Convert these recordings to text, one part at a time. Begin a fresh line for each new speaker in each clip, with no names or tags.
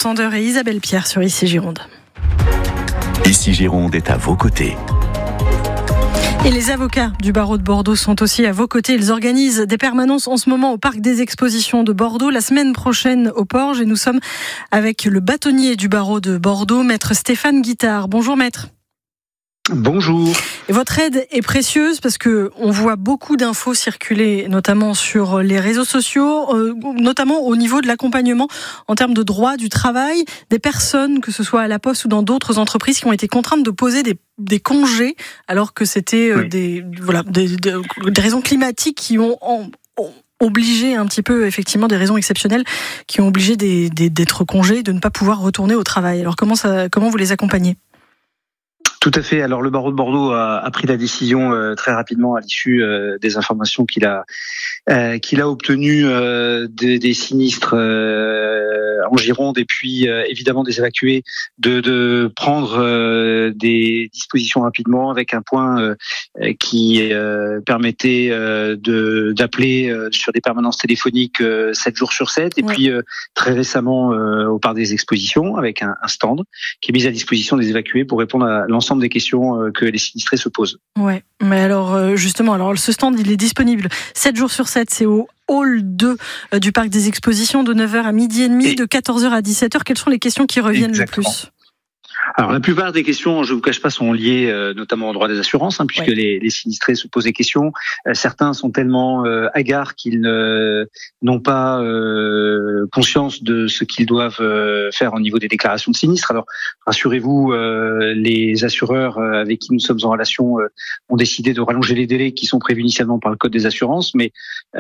Tendeur et Isabelle Pierre sur Ici Gironde.
Ici Gironde est à vos côtés.
Et les avocats du barreau de Bordeaux sont aussi à vos côtés. Ils organisent des permanences en ce moment au parc des expositions de Bordeaux, la semaine prochaine au Porge. Et nous sommes avec le bâtonnier du barreau de Bordeaux, maître Stéphane Guittard. Bonjour maître.
Bonjour.
Et votre aide est précieuse parce que on voit beaucoup d'infos circuler, notamment sur les réseaux sociaux, notamment au niveau de l'accompagnement en termes de droit du travail, des personnes, que ce soit à la Poste ou dans d'autres entreprises, qui ont été contraintes de poser des congés alors que c'était des raisons climatiques qui ont obligé un petit peu, effectivement, des raisons exceptionnelles qui ont obligé d'être congés, de ne pas pouvoir retourner au travail. Alors comment vous les accompagnez ?
Tout à fait. Alors le barreau de Bordeaux a pris la décision très rapidement à l'issue des informations qu'il a obtenues des sinistres en Gironde et puis évidemment des évacués de prendre des dispositions rapidement avec un point qui permettait d'appeler sur des permanences téléphoniques 7 jours sur 7 et puis très récemment au parc des expositions avec un stand qui est mis à disposition des évacués pour répondre à l'ensemble des questions que les sinistrés se posent.
Ouais, mais alors justement, ce stand il est disponible 7 jours sur 7, c'est au Hall 2 du parc des expositions de 9h à midi et demi, de 14h à 17h. Quelles sont les questions qui reviennent le plus ?
Alors la plupart des questions, je ne vous cache pas, sont liées notamment au droit des assurances, puisque les sinistrés se posent des questions. Certains sont tellement hagards qu'ils n'ont pas conscience de ce qu'ils doivent faire au niveau des déclarations de sinistre. Alors rassurez-vous, les assureurs avec qui nous sommes en relation ont décidé de rallonger les délais qui sont prévus initialement par le Code des assurances, mais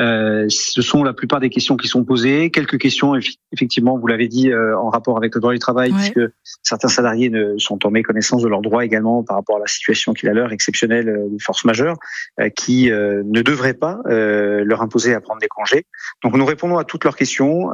ce sont la plupart des questions qui sont posées. Quelques questions, effectivement, vous l'avez dit, en rapport avec le droit du travail, puisque certains salariés sont en méconnaissance de leurs droits également par rapport à la situation qui est la leur, exceptionnelle, de force majeure, qui ne devrait pas leur imposer à prendre des congés. Donc nous répondons à toutes leurs questions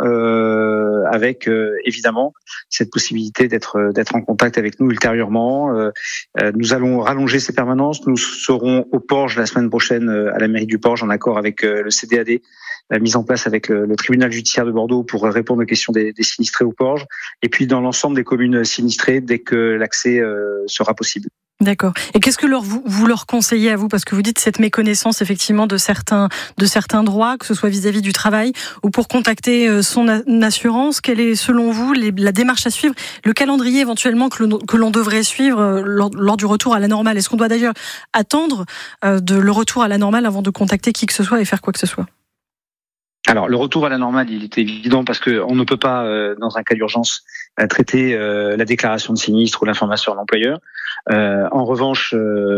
avec évidemment cette possibilité d'être en contact avec nous ultérieurement. Nous allons rallonger ces permanences. Nous serons au Porge la semaine prochaine à la mairie du Porge en accord avec le CDAD, mise en place avec le tribunal judiciaire de Bordeaux pour répondre aux questions des sinistrés au Porge, et puis dans l'ensemble des communes sinistrées dès que l'accès sera possible.
D'accord. Et qu'est-ce que vous leur conseillez à vous ? Parce que vous dites cette méconnaissance effectivement de certains droits, que ce soit vis-à-vis du travail ou pour contacter son assurance. Quelle est selon vous la démarche à suivre, le calendrier éventuellement que l'on devrait suivre lors du retour à la normale ? Est-ce qu'on doit d'ailleurs attendre le retour à la normale avant de contacter qui que ce soit et faire quoi que ce soit ?
Alors, le retour à la normale, il est évident parce que on ne peut pas, dans un cas d'urgence, traiter la déclaration de sinistre ou l'information à l'employeur. En revanche,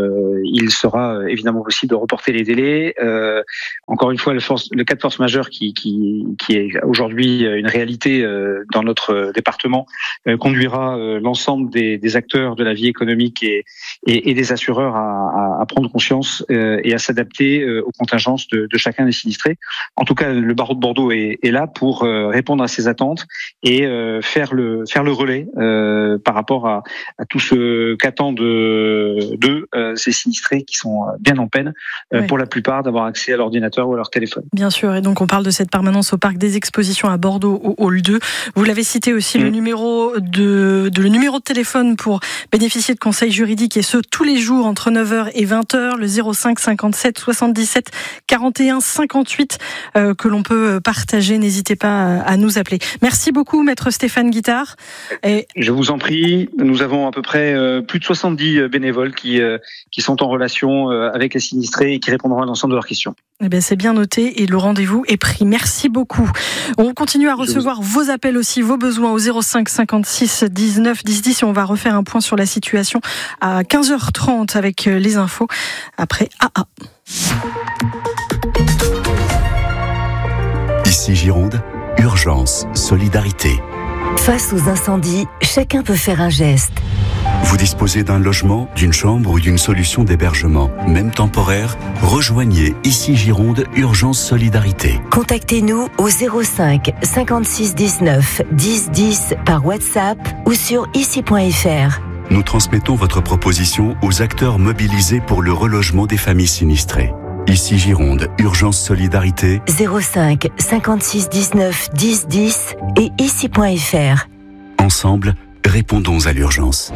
il sera évidemment possible de reporter les délais. Encore une fois, le cas de force majeure qui est aujourd'hui une réalité dans notre département conduira l'ensemble des acteurs de la vie économique et des assureurs à prendre conscience et à s'adapter aux contingences de chacun des sinistrés. En tout cas, le barreau de Bordeaux est là pour répondre à ces attentes et faire le relais par rapport à tout ce qu'attendent de ces sinistrés qui sont bien en peine pour la plupart d'avoir accès à l'ordinateur ou à leur téléphone.
Bien sûr, et donc on parle de cette permanence au parc des expositions à Bordeaux au Hall 2. Vous l'avez cité aussi, le numéro de téléphone pour bénéficier de conseils juridiques, et ce tous les jours entre 9h et 20h, le 05 57 77 41 58 que l'on peut partager. N'hésitez pas à nous appeler. Merci beaucoup, maître Stéphane Guittard.
Je vous en prie, nous avons à peu près plus de 70 bénévoles qui sont en relation avec les sinistrés et qui répondront à l'ensemble de leurs questions.
Eh bien, c'est bien noté et le rendez-vous est pris. Merci beaucoup. On continue à recevoir vos appels aussi, vos besoins au 05 56 19 10 10 et on va refaire un point sur la situation à 15h30 avec les infos après AA.
Ici Gironde, urgence, solidarité.
Face aux incendies, chacun peut faire un geste.
Vous disposez d'un logement, d'une chambre ou d'une solution d'hébergement, même temporaire, rejoignez Ici Gironde, urgence solidarité.
Contactez-nous au 05 56 19 10 10 par WhatsApp ou sur ici.fr.
Nous transmettons votre proposition aux acteurs mobilisés pour le relogement des familles sinistrées. Ici Gironde, urgence solidarité.
05 56 19 10 10 et ici.fr.
Ensemble, répondons à l'urgence.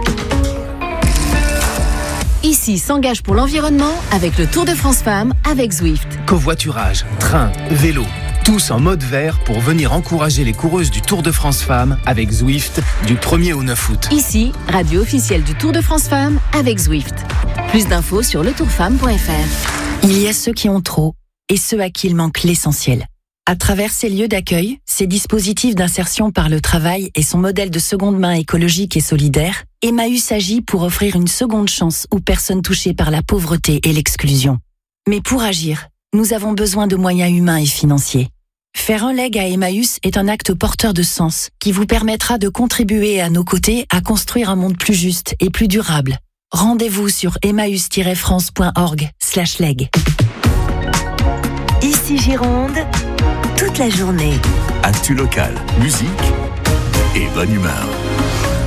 Ici s'engage pour l'environnement avec le Tour de France Femmes avec Zwift.
Covoiturage, train, vélo, tous en mode vert pour venir encourager les coureuses du Tour de France Femmes avec Zwift du 1er au 9 août.
Ici, radio officielle du Tour de France Femmes avec Zwift. Plus d'infos sur letourfemme.fr.
Il y a ceux qui ont trop et ceux à qui il manque l'essentiel. À travers ces lieux d'accueil, ces dispositifs d'insertion par le travail et son modèle de seconde main écologique et solidaire, Emmaüs agit pour offrir une seconde chance aux personnes touchées par la pauvreté et l'exclusion. Mais pour agir, nous avons besoin de moyens humains et financiers. Faire un leg à Emmaüs est un acte porteur de sens qui vous permettra de contribuer à nos côtés à construire un monde plus juste et plus durable. Rendez-vous sur emmaüs-france.org/leg.
Ici Gironde, toute la journée.
Actu local, musique et bonne humeur.